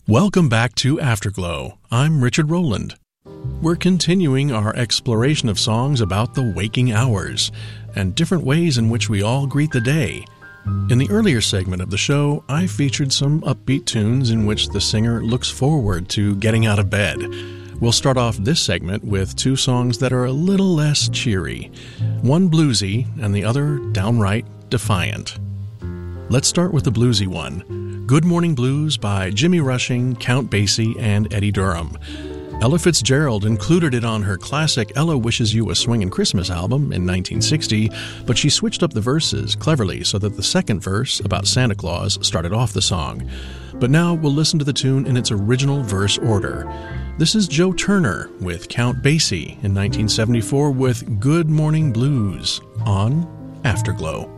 Welcome back to Afterglow. I'm Richard Rowland. We're continuing our exploration of songs about the waking hours and different ways in which we all greet the day. In the earlier segment of the show, I featured some upbeat tunes in which the singer looks forward to getting out of bed. We'll start off this segment with two songs that are a little less cheery, one bluesy and the other downright defiant. Let's start with the bluesy one, Good Morning Blues by Jimmy Rushing, Count Basie, and Eddie Durham. Ella Fitzgerald included it on her classic Ella Wishes You a Swingin' Christmas album in 1960, but she switched up the verses cleverly so that the second verse, about Santa Claus, started off the song. But now we'll listen to the tune in its original verse order. This is Joe Turner with Count Basie in 1974 with Good Morning Blues on Afterglow.